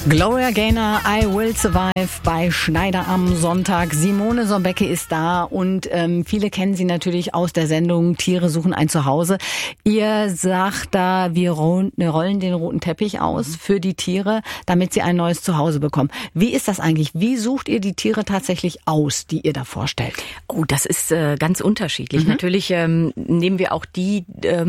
Gloria Gaynor, I Will Survive bei Schneider am Sonntag. Simone Sobecki ist da und viele kennen sie natürlich aus der Sendung Tiere suchen ein Zuhause. Ihr sagt da, wir rollen den roten Teppich aus für die Tiere, damit sie ein neues Zuhause bekommen. Wie ist das eigentlich? Wie sucht ihr die Tiere tatsächlich aus, die ihr da vorstellt? Oh, das ist ganz unterschiedlich. Natürlich nehmen wir auch die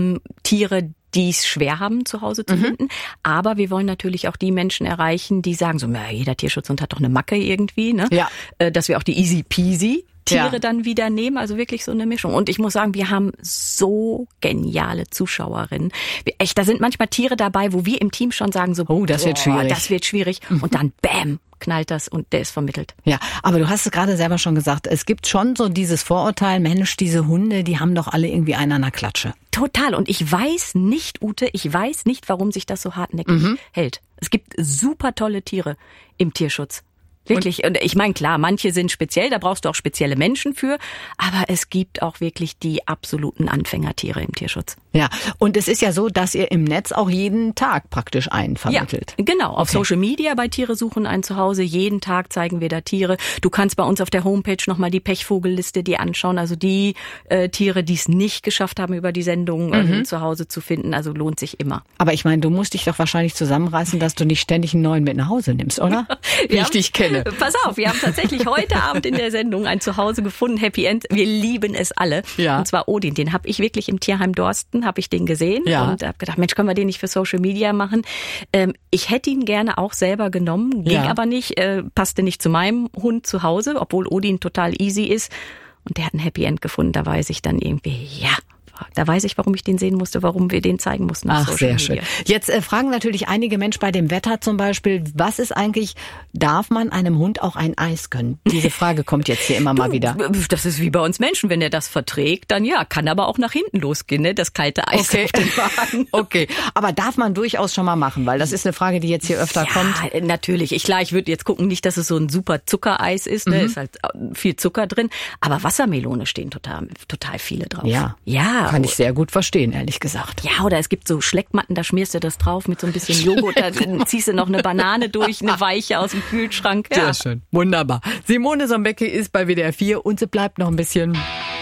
Tiere, die es schwer haben, zu Hause zu finden. Aber wir wollen natürlich auch die Menschen erreichen, die sagen so, jeder Tierschutzhund hat doch eine Macke irgendwie, ne? Ja. Dass wir auch die easy peasy Tiere dann wieder nehmen, also wirklich so eine Mischung. Und ich muss sagen, wir haben so geniale Zuschauerinnen. Echt, da sind manchmal Tiere dabei, wo wir im Team schon sagen so, oh, das wird schwierig. Das wird schwierig. Und dann bam, knallt das und der ist vermittelt. Ja, aber du hast es gerade selber schon gesagt, es gibt schon so dieses Vorurteil, Mensch, diese Hunde, die haben doch alle irgendwie einen an der Klatsche. Total. Und ich weiß nicht, Ute, warum sich das so hartnäckig hält. Es gibt super tolle Tiere im Tierschutz. Wirklich. Und ich meine, klar, manche sind speziell, da brauchst du auch spezielle Menschen für, aber es gibt auch wirklich die absoluten Anfängertiere im Tierschutz. Ja, und es ist ja so, dass ihr im Netz auch jeden Tag praktisch einen vermittelt. Ja, genau. Auf Social Media bei Tiere suchen ein Zuhause. Jeden Tag zeigen wir da Tiere. Du kannst bei uns auf der Homepage nochmal die Pechvogelliste dir anschauen. Also die Tiere, die es nicht geschafft haben, über die Sendung zu Hause zu finden. Also lohnt sich immer. Aber ich meine, du musst dich doch wahrscheinlich zusammenreißen, dass du nicht ständig einen neuen mit nach Hause nimmst, oder? Wie ich dich kenne. Pass auf, wir haben tatsächlich heute Abend in der Sendung ein Zuhause gefunden, Happy End. Wir lieben es alle. Ja. Und zwar Odin, den habe ich wirklich im Tierheim Dorsten, habe ich den gesehen und habe gedacht, Mensch, können wir den nicht für Social Media machen? Ich hätte ihn gerne auch selber genommen, ging aber nicht, passte nicht zu meinem Hund zu Hause, obwohl Odin total easy ist. Und der hat ein Happy End gefunden, da weiß ich dann irgendwie, da weiß ich, warum ich den sehen musste, warum wir den zeigen mussten. Ach, sehr schön. Jetzt fragen natürlich einige Menschen bei dem Wetter zum Beispiel, was ist eigentlich, darf man einem Hund auch ein Eis gönnen? Diese Frage kommt jetzt hier immer mal wieder. Das ist wie bei uns Menschen, wenn er das verträgt, dann kann aber auch nach hinten losgehen, ne? Das kalte Eis auf den Magen. Okay, aber darf man durchaus schon mal machen, weil das ist eine Frage, die jetzt hier öfter kommt. Ja, natürlich. Ich würde jetzt gucken, nicht, dass es so ein super Zuckereis ist, ne? Ist halt viel Zucker drin, aber Wassermelone stehen total viele drauf. Ja. Kann ich sehr gut verstehen, ehrlich gesagt. Ja, oder es gibt so Schleckmatten, da schmierst du das drauf mit so ein bisschen Joghurt, da ziehst du noch eine Banane durch, eine weiche aus dem Kühlschrank. Ja. Sehr schön, wunderbar. Simone Sobecki ist bei WDR 4 und sie bleibt noch ein bisschen